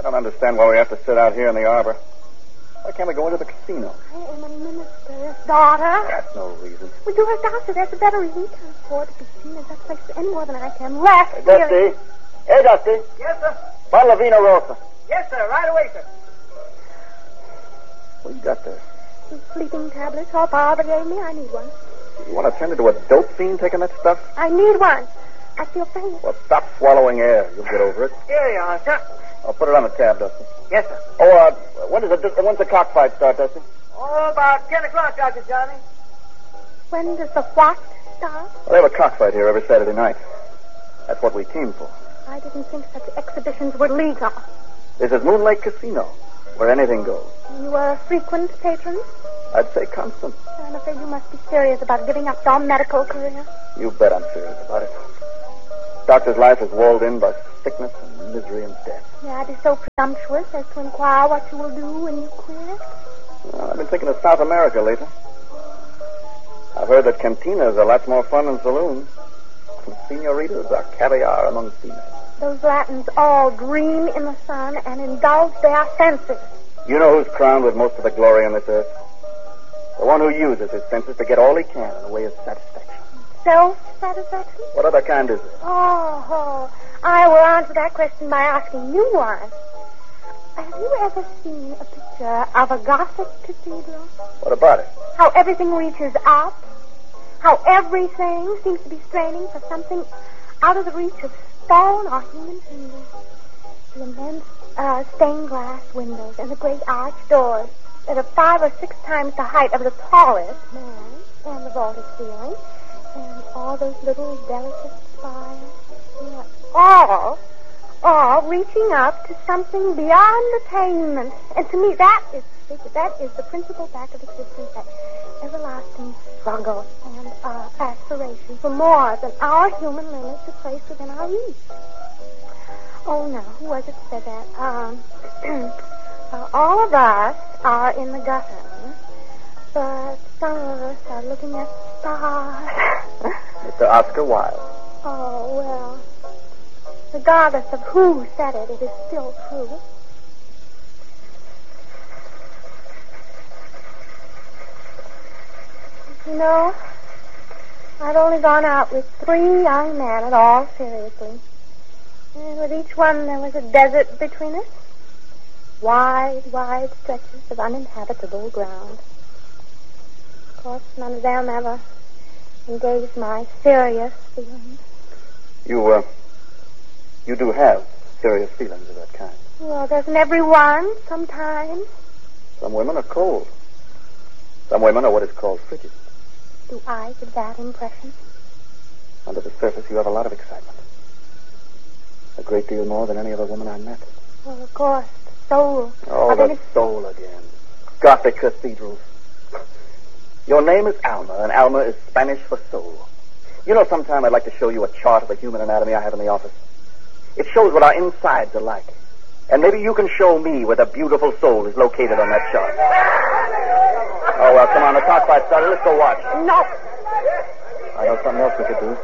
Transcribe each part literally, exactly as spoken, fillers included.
don't understand why we have to sit out here in the arbor. Why can't we go into the casino? I am a minister's daughter. That's no reason. Well, you're a doctor. That's a better reason. You can't afford to be seen in that place any more than I can. Rest. Hey, Dusty. Hey, Dusty. Yes, sir. Bottle of Vino Rosa. Yes, sir. Right away, sir. What you got there? Some sleeping tablets all Barbara gave me. I need one. You want to turn into a dope fiend taking that stuff? I need one. I feel faint. Well, stop swallowing air. You'll get over it. Here you are, sir. I'll put it on the tab, Dusty. Yes, sir. Oh, uh, when does the, when's the cockfight start, Dusty? Oh, about ten o'clock, Doctor Johnny. When does the what start? Well, they have a cockfight here every Saturday night. That's what we came for. I didn't think such exhibitions were legal. This is Moon Lake Casino, where anything goes. You are a frequent patron? I'd say constant. I'm afraid you must be serious about giving up your medical career. You bet I'm serious about it. Doctor's life is walled in by sickness and misery and death. May I be so presumptuous as to inquire what you will do when you quit? Well, I've been thinking of South America lately. I've heard that cantinas are lots more fun than saloons. Senoritas are caviar among females. Those Latins all dream in the sun and indulge their senses. You know who's crowned with most of the glory on this earth? The one who uses his senses to get all he can in the way of satisfaction. Self-satisfaction? What other kind is it? Oh, oh, I will answer that question by asking you one. Have you ever seen a picture of a Gothic cathedral? What about it? How everything reaches up. How everything seems to be straining for something out of the reach of stone or human fingers. The immense uh, stained glass windows and the great arched doors that are five or six times the height of the tallest man, and the vaulted ceiling, and all those little delicate spires. Yeah, all, all reaching up to something beyond attainment. And to me, that is that is the principal fact of existence, that everlasting struggle and uh, aspiration for more than our human limits are placed within our reach. Oh, now, who was it that said that? Um, uh, all of us are in the gutter, but some of us are looking at stars. Mister Oscar Wilde. Oh, well, regardless of who said it, it is still true. You know, I've only gone out with three young men at all seriously. And with each one there was a desert between us. Wide, wide stretches of uninhabitable ground. Of course, none of them ever engaged my serious feelings. You, uh, you do have serious feelings of that kind. Well, doesn't everyone sometimes? Some women are cold. Some women are what is called frigid. Do I give that impression? Under the surface, you have a lot of excitement. A great deal more than any other woman I met. Well, of course, the soul. Oh, of the any... soul again. Gothic cathedrals. Your name is Alma, and Alma is Spanish for soul. You know, sometime I'd like to show you a chart of the human anatomy I have in the office. It shows what our insides are like. And maybe you can show me where the beautiful soul is located on that chart. Oh, well, come on, the cockfight started. Let's go watch. No. I know something else we could do.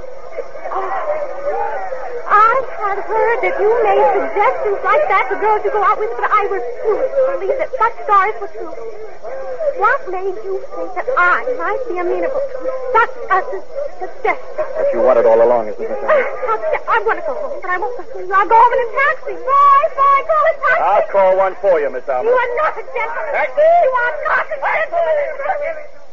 I had heard that you made suggestions like that to girls you go out with, but I refuse to believe that such stories were true. What made you think that I might be amenable to such a suggestion? That you wanted all along, isn't it? I want to go home, but I won't listen to you. I'll go home in a taxi. Boy, boy, call a taxi. I'll call one for you, Miss Alma. You are not a gentleman. Taxi! You are not a gentleman.